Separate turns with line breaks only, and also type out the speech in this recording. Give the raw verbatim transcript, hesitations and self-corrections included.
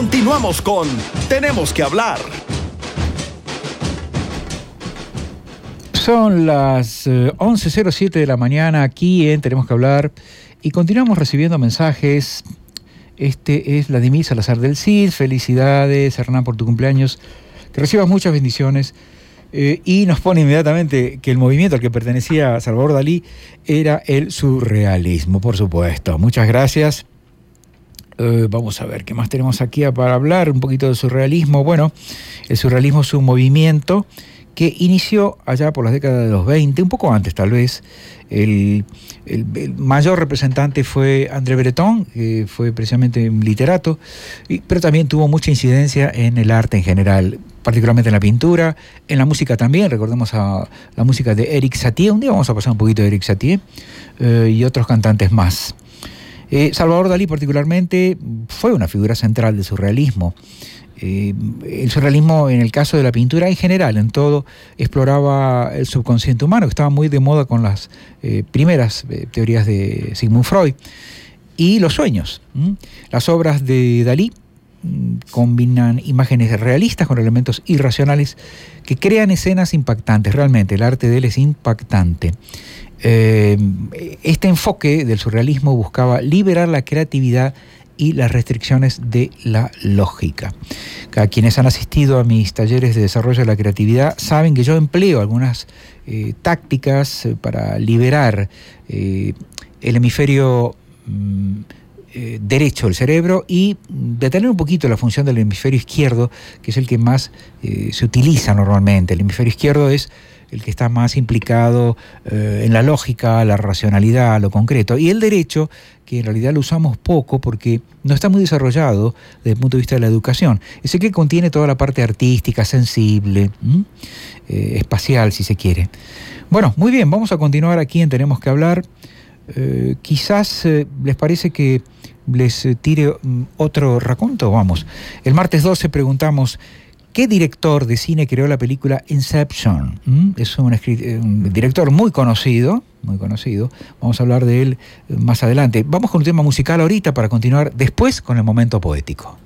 Continuamos con Tenemos que hablar.
Son las eh, once cero siete de la mañana aquí en Tenemos que hablar y continuamos recibiendo mensajes. Este es Vladimir Salazar del Cid. Felicidades, Hernán, por tu cumpleaños. Que recibas muchas bendiciones. Eh, y nos pone inmediatamente que el movimiento al que pertenecía Salvador Dalí era el surrealismo, por supuesto. Muchas gracias. Eh, vamos a ver qué más tenemos aquí para hablar un poquito del surrealismo. Bueno, el surrealismo es un movimiento que inició allá por las décadas de los veinte, un poco antes tal vez. El, el, el mayor representante fue André Breton, que fue precisamente un literato, y, pero también tuvo mucha incidencia en el arte en general, particularmente en la pintura, en la música también. Recordemos a la música de Erik Satie. Un día vamos a pasar un poquito de Erik Satie eh, y otros cantantes más. Eh, Salvador Dalí particularmente fue una figura central del surrealismo. Eh, el surrealismo, en el caso de la pintura en general, en todo, exploraba el subconsciente humano, que estaba muy de moda con las eh, primeras eh, teorías de Sigmund Freud, y los sueños. ¿Mm? Las obras de Dalí mm, combinan imágenes realistas con elementos irracionales que crean escenas impactantes. Realmente el arte de él es impactante. Eh, este enfoque del surrealismo buscaba liberar la creatividad y las restricciones de la lógica. A quienes han asistido a mis talleres de desarrollo de la creatividad saben que yo empleo algunas eh, tácticas para liberar eh, el hemisferio mm, eh, derecho del cerebro y detener un poquito la función del hemisferio izquierdo, que es el que más eh, se utiliza normalmente. El hemisferio izquierdo es el que está más implicado eh, en la lógica, la racionalidad, lo concreto, y el derecho, que en realidad lo usamos poco porque no está muy desarrollado desde el punto de vista de la educación. Ese que contiene toda la parte artística, sensible, eh, espacial, si se quiere. Bueno, muy bien, vamos a continuar aquí en Tenemos que hablar. Eh, quizás eh, les parece que les tire um, otro raconto. Vamos. El martes doce preguntamos: ¿qué director de cine creó la película Inception? ¿Mm? Es un, un director muy conocido, muy conocido. Vamos a hablar de él más adelante. Vamos con un tema musical ahorita para continuar después con el momento poético.